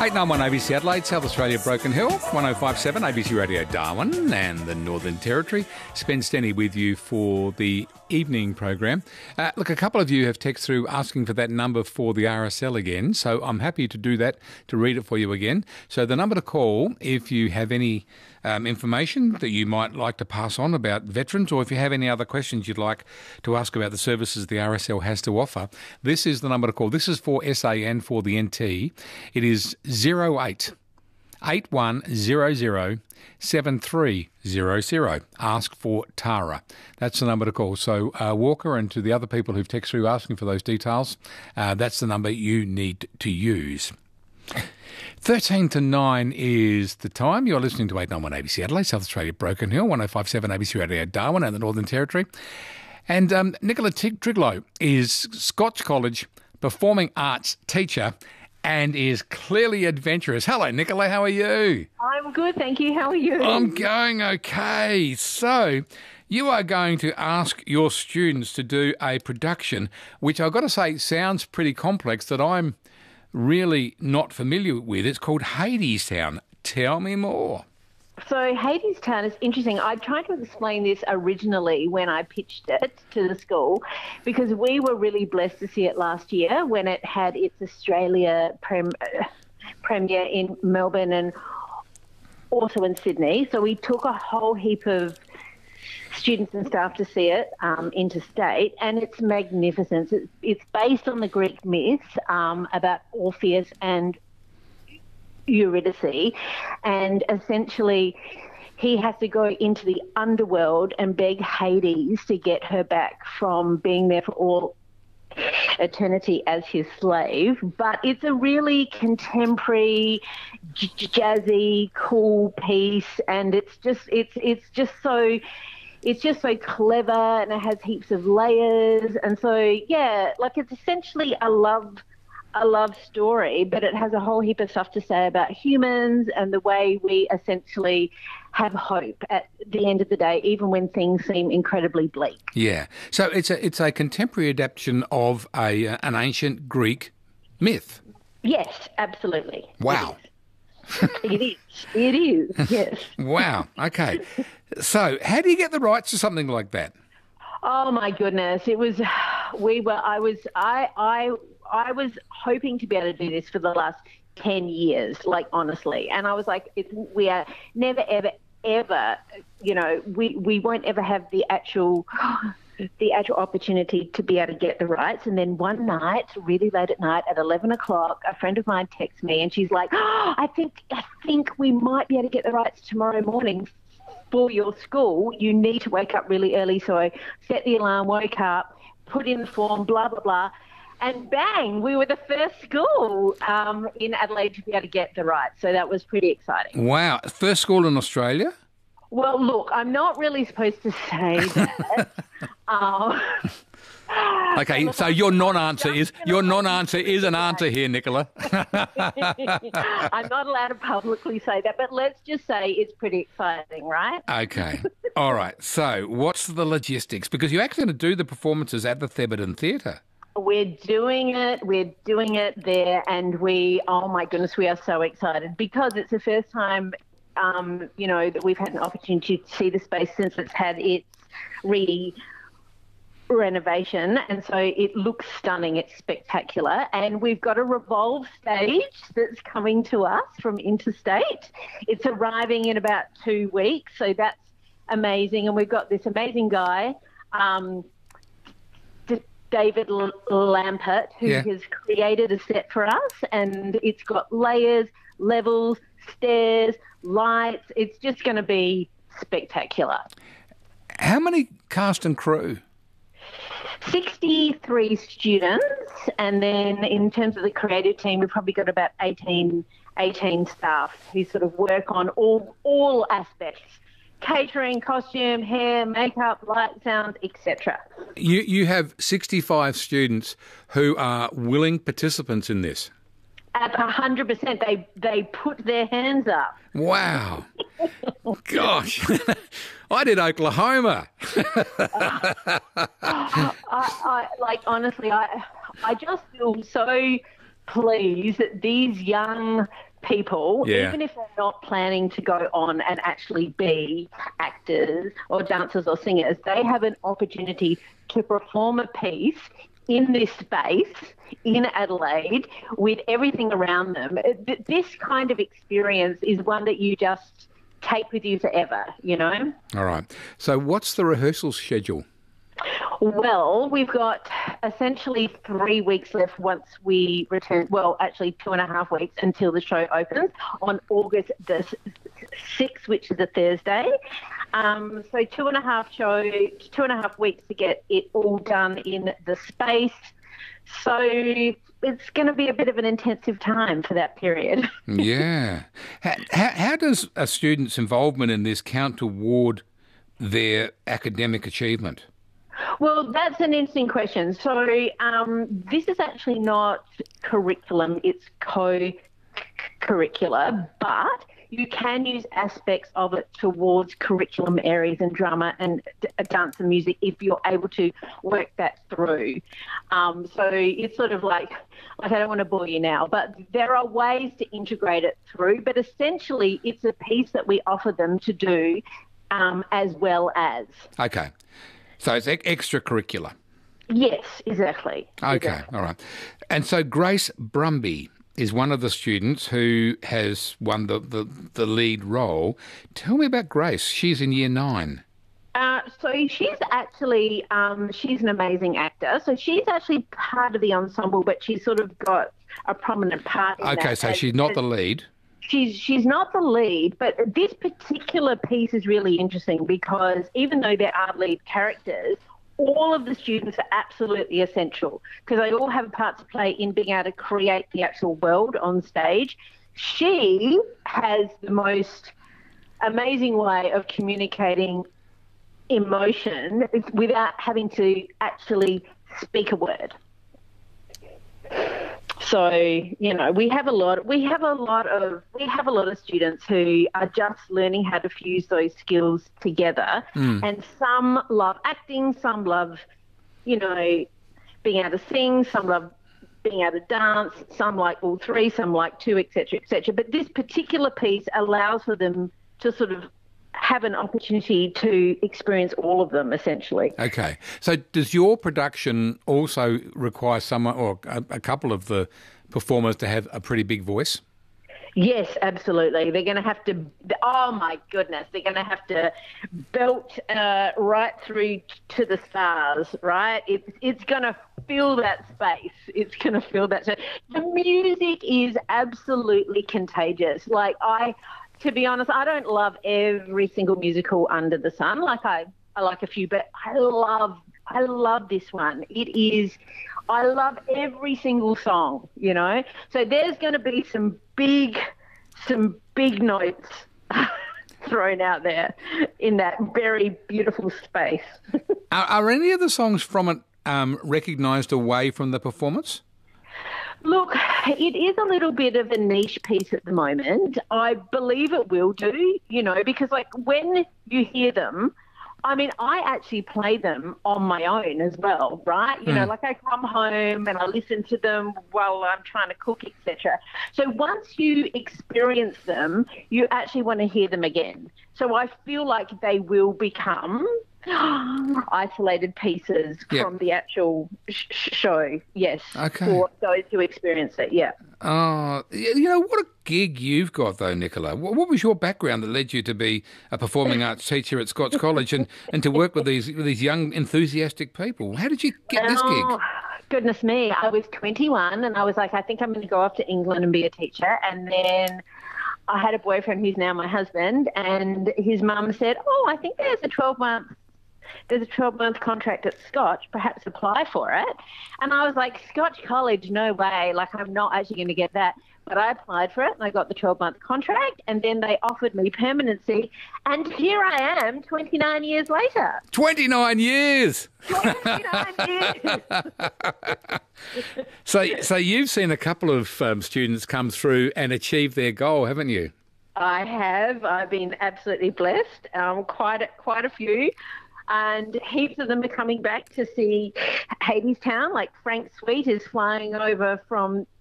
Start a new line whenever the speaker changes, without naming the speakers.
891 ABC Adelaide, South Australia, Broken Hill, 1057 ABC Radio Darwin and the Northern Territory. Spen Stenny with you for the evening program. Look, a couple of you have texted through asking for that number for the RSL again, so I'm happy to do that, to read it for you again. So the number to call if you have any information that you might like to pass on about veterans, or if you have any other questions you'd like to ask about the services the RSL has to offer, this is the number to call. This is for SA and for the NT. It is 08 8100 7300. Ask for Tara. That's the number to call. So Walker, and to the other people who've texted through asking for those details, that's the number you need to use. 13 to 9 is the time. You're listening to 891 ABC Adelaide, South Australia, Broken Hill, 1057 ABC Radio Darwin and the Northern Territory. And Nicola Triglow is Scotch College Performing Arts teacher and is clearly adventurous. Hello, Nicola, how are you?
I'm good, thank you. How are you?
I'm going okay. So you are going to ask your students to do a production, which I've got to say sounds pretty complex, that I'm really not familiar with. It's called Hadestown. Tell me more.
So Hadestown is interesting. I tried to explain this originally when I pitched it to the school, because we were really blessed to see it last year when it had its Australia premiere in Melbourne and also in Sydney. So we took a whole heap of students and staff to see it interstate, and it's magnificent. It's based on the Greek myth about Orpheus and Eurydice, and essentially he has to go into the underworld and beg Hades to get her back from being there for all eternity as his slave. But it's a really contemporary, jazzy, cool piece, and it's just so clever, and it has heaps of layers. And so, yeah, like it's essentially a love story, but it has a whole heap of stuff to say about humans and the way we essentially have hope at the end of the day, even when things seem incredibly bleak.
Yeah. So it's a contemporary adaptation of an ancient Greek myth.
Yes, absolutely.
Wow.
It is, yes.
Wow. Okay. So how do you get the rights to something like that?
Oh my goodness. I was hoping to be able to do this for the last 10 years, like honestly. And I was like, we are never, ever, we won't ever have the actual opportunity to be able to get the rights. And then one night, really late at night, at 11 o'clock, a friend of mine texts me and she's like, I think we might be able to get the rights tomorrow morning for your school. You need to wake up really early. So I set the alarm, woke up, put in the form, blah, blah, blah. And bang, we were the first school in Adelaide to be able to get the rights. So that was pretty exciting.
Wow. First school in Australia?
Well, look, I'm not really supposed to say that.
Okay, so your non-answer is an answer here, Nicola.
I'm not allowed to publicly say that, but let's just say it's pretty exciting, right?
Okay. All right. So what's the logistics? Because you're actually going to do the performances at the Thebarton Theatre.
We're doing it there, and oh my goodness, we are so excited because it's the first time, that we've had an opportunity to see the space since it's had its renovation, and so it looks stunning. It's spectacular, and we've got a Revolve stage that's coming to us from interstate. It's arriving in about 2 weeks, so that's amazing, and we've got this amazing guy, David Lampert, who has created a set for us, and it's got layers, levels, stairs, lights. It's just going to be spectacular.
How many cast and crew?
63 students, and then in terms of the creative team, we've probably got about 18 staff who sort of work on all aspects. Catering, costume, hair, makeup, light, sound, etc.
You have 65 students who are willing participants in this.
At 100%, they put their hands up.
Wow. Gosh. I did Oklahoma.
Honestly, I just feel so pleased that these young people,
Yeah.
even if they're not planning to go on and actually be actors or dancers or singers, they have an opportunity to perform a piece in this space in Adelaide with everything around them. This kind of experience is one that you just take with you forever, you know?
All right. So what's the rehearsal schedule?
Well, we've got essentially 3 weeks left once we return. Well, actually 2.5 weeks until the show opens on August the 6th, which is a Thursday. So 2.5 weeks to get it all done in the space. So it's going to be a bit of an intensive time for that period.
Yeah. How does a student's involvement in this count toward their academic achievement?
Well, that's an interesting question. So this is actually not curriculum, it's co-curricular, but you can use aspects of it towards curriculum areas in drama and dance and music if you're able to work that through. So it's sort of like I don't want to bore you now, but there are ways to integrate it through, but essentially it's a piece that we offer them to do as well as.
Okay. So it's extracurricular.
Yes, exactly.
Okay,
Exactly.
all right. And so Grace Brumby is one of the students who has won the lead role. Tell me about Grace. She's in Year 9.
So she's actually, she's an amazing actor. So she's actually part of the ensemble, but she's sort of got a prominent part in
Okay,
that.
so she's not the lead.
She's not the lead, but this particular piece is really interesting because even though there are lead characters, all of the students are absolutely essential because they all have a part to play in being able to create the actual world on stage. She has the most amazing way of communicating emotion without having to actually speak a word. So, you know, we have a lot of students who are just learning how to fuse those skills together. And some love acting, some love, you know, being able to sing, some love being able to dance, some like all three, some like two, etc., etc. But this particular piece allows for them to sort of have an opportunity to experience all of them, essentially.
Okay. So does your production also require someone or a couple of the performers to have a pretty big voice?
Yes, absolutely. They're going to have to, oh my goodness, they're going to have to belt right through to the stars, right? It's going to fill that space. It's going to fill that space. The music is absolutely contagious. To be honest, I don't love every single musical under the sun. I like a few, but I love this one. I love every single song, you know. So there's going to be some big notes thrown out there in that very beautiful space.
Are any of the songs from it recognised away from the performance?
Look, it is a little bit of a niche piece at the moment. I believe it will do, you know, because like when you hear them, I mean, I actually play them on my own as well, right? You know, like I come home and I listen to them while I'm trying to cook, etc. So once you experience them, you actually want to hear them again. So I feel like they will become isolated pieces from the actual show, yes, for those who experience it, yeah.
You know, what a gig you've got, though, Nicola. What was your background that led you to be a performing arts teacher at Scots College and to work with these young, enthusiastic people? How did you get this gig?
Goodness me, I was 21 and I was like, I think I'm going to go off to England and be a teacher. And then I had a boyfriend who's now my husband, and his mum said, I think there's a 12-month contract at Scotch, perhaps apply for it. And I was like, Scotch College, no way. Like, I'm not actually going to get that. But I applied for it and I got the 12-month contract, and then they offered me permanency. And here I am 29 years later.
29 years!
29 years!
So you've seen a couple of students come through and achieve their goal, haven't you?
I have. I've been absolutely blessed. Quite a few. And heaps of them are coming back to see Hadestown. Like Frank Sweet is flying over from